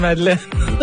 Madeleine.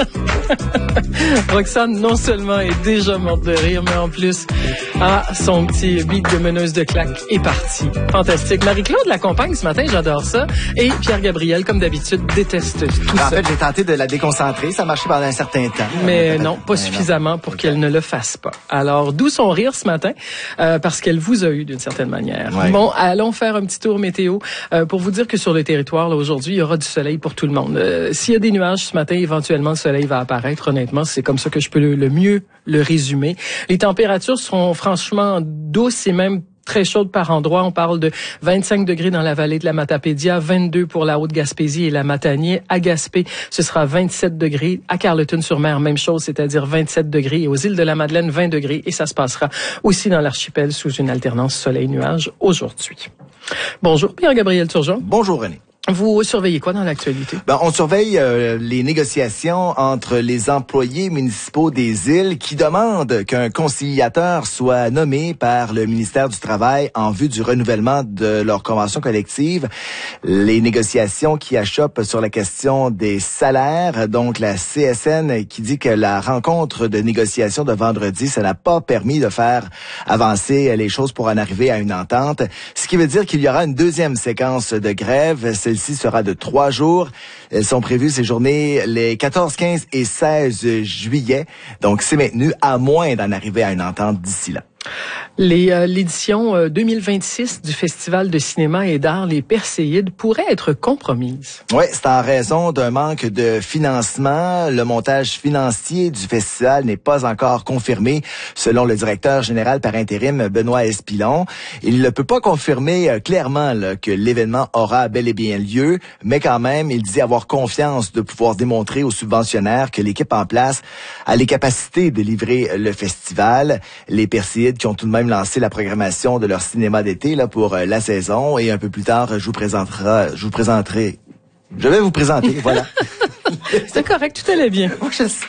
Roxane, non seulement est déjà morte de rire, mais en plus, son petit beat de meneuse de claque est parti. Fantastique. Marie-Claude l'accompagne ce matin, j'adore ça. Et Pierre-Gabriel, comme d'habitude, déteste tout ça. En fait, j'ai tenté de la déconcentrer. Ça a marché pendant un certain temps. Mais non, pas suffisamment pour qu'elle ne le fasse pas. Alors, d'où son rire ce matin, parce qu'elle vous a eu d'une certaine manière. Ouais. Bon, allons faire un petit tour météo pour vous dire que sur le territoire, là, aujourd'hui, il y aura du soleil pour tout le monde. S'il y a des nuages ce matin, éventuellement, le soleil va apparaître. Honnêtement, c'est comme ça que je peux le mieux le résumer. Les températures seront franchement douces et même très chaude par endroits. On parle de 25 degrés dans la vallée de la Matapédia, 22 pour la Haute-Gaspésie et la Matanier. À Gaspé, ce sera 27 degrés. À Carleton-sur-Mer, même chose, c'est-à-dire 27 degrés. Et aux îles de la Madeleine, 20 degrés. Et ça se passera aussi dans l'archipel sous une alternance soleil-nuage aujourd'hui. Bonjour, Pierre-Gabriel Turgeon. Bonjour, René. Vous surveillez quoi dans l'actualité? On surveille les négociations entre les employés municipaux des îles qui demandent qu'un conciliateur soit nommé par le ministère du Travail en vue du renouvellement de leur convention collective. Les négociations qui achoppent sur la question des salaires. Donc, la CSN qui dit que la rencontre de négociation de vendredi, ça n'a pas permis de faire avancer les choses pour en arriver à une entente. Ce qui veut dire qu'il y aura une deuxième séquence de grève. Celle-ci sera de 3 jours. Elles sont prévues ces journées les 14, 15 et 16 juillet. Donc, c'est maintenu à moins d'en arriver à une entente d'ici là. L'édition 2026 du Festival de cinéma et d'art Les Perséides pourrait être compromise. Oui, c'est en raison d'un manque de financement. Le montage financier du festival n'est pas encore confirmé, selon le directeur général par intérim, Benoît Espilon. Il ne peut pas confirmer clairement que l'événement aura bel et bien lieu, mais quand même, il dit avoir confiance de pouvoir démontrer aux subventionnaires que l'équipe en place a les capacités de livrer le festival. Les Perséides qui ont tout de même lancé la programmation de leur cinéma d'été là pour la saison, et un peu plus tard, je vais vous présenter, voilà. C'est correct, tout allait bien.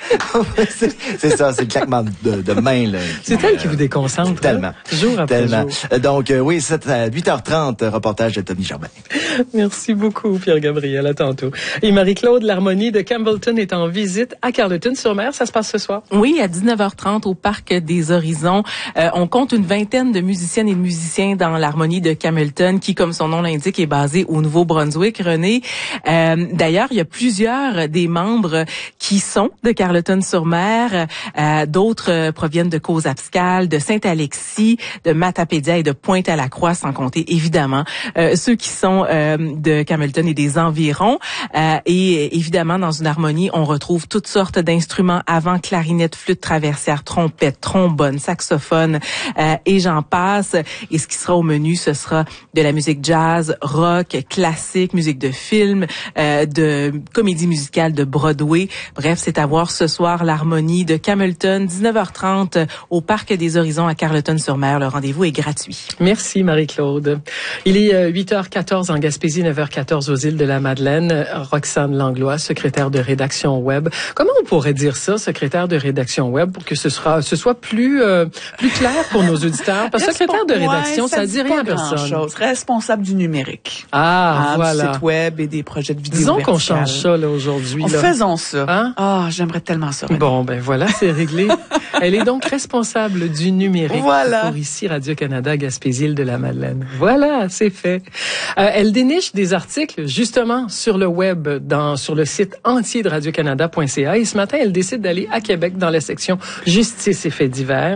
C'est ça, c'est le claquement de main, là. C'est elle qui vous déconcentre. Tellement. Jour après jour. Donc, oui, c'est à 8h30, reportage de Tommy Jardin. Merci beaucoup, Pierre-Gabriel. À tantôt. Et Marie-Claude, l'Harmonie de Campbellton est en visite à Carleton-sur-Mer. Ça se passe ce soir? Oui, à 19h30 au Parc des Horizons. On compte une vingtaine de musiciennes et de musiciens dans l'Harmonie de Campbellton qui, comme son nom l'indique, est basée au Nouveau-Brunswick. René, d'ailleurs, il y a plusieurs des membres qui sont de Carleton-sur-Mer. D'autres proviennent de Cause-Abscal, de Saint-Alexis, de Matapédia et de Pointe-à-la-Croix, sans compter évidemment ceux qui sont de Campbellton et des environs. Et évidemment, dans une harmonie, on retrouve toutes sortes d'instruments avant, clarinette, flûte traversière, trompette, trombone, saxophone et j'en passe. Et ce qui sera au menu, ce sera de la musique jazz, rock, classique, musique de film, de comédie musicale de Broadway. Bref, c'est à voir ce soir l'Harmonie de Campbellton, 19h30 au Parc des Horizons à Carleton-sur-Mer. Le rendez-vous est gratuit. Merci Marie-Claude. Il est 8h14 en Gaspésie, 9h14 aux îles de la Madeleine. Roxane Langlois, secrétaire de rédaction web. Comment on pourrait dire ça, secrétaire de rédaction web, pour que ce soit plus clair pour nos auditeurs? Parce que secrétaire de rédaction, ça dit rien à personne. Responsable du numérique. Voilà. Du site web et des projets de vidéo. Disons qu'on change ça là aujourd'hui. Faisons ça. Hein? J'aimerais tellement ça. René. Bon, ben voilà, c'est réglé. Elle est donc responsable du numérique pour ici Radio-Canada Gaspésie-Îles de la Madeleine. Voilà, c'est fait. Elle déniche des articles justement sur le web, sur le site entier de radiocanada.ca, et ce matin, elle décide d'aller à Québec dans la section Justice et faits divers.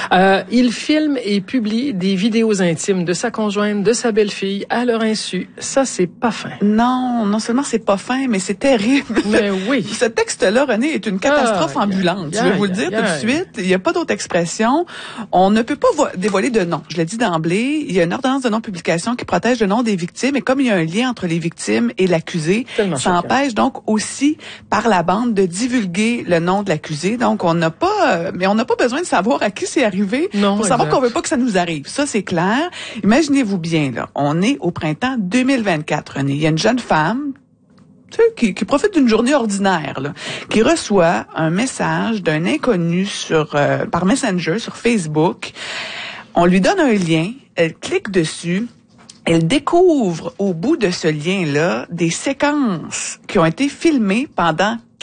Il filme et publie des vidéos intimes de sa conjointe, de sa belle-fille, à leur insu. Ça, c'est pas fin. Non seulement c'est pas fin, mais c'est terrible. Mais oui. Ce texte-là, René, est une catastrophe ambulante. Je vais vous le dire tout de suite. Il n'y a pas d'autre expression. On ne peut pas dévoiler de nom. Je l'ai dit d'emblée. Il y a une ordonnance de non-publication qui protège le nom des victimes. Et comme il y a un lien entre les victimes et l'accusé, ça empêche donc aussi par la bande de divulguer le nom de l'accusé. Donc, on n'a pas besoin de savoir à qui c'est arrivé pour savoir qu'on veut pas que ça nous arrive. Ça, c'est clair. Imaginez-vous bien, là. On est au printemps 2024, René. Il y a une jeune femme qui profite d'une journée ordinaire, là, qui reçoit un message d'un inconnu par Messenger sur Facebook. On lui donne un lien, elle clique dessus, elle découvre au bout de ce lien-là des séquences qui ont été filmées pendant